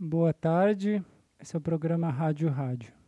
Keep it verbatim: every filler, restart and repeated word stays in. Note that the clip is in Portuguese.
Boa tarde, esse é o programa Rádio Rádio.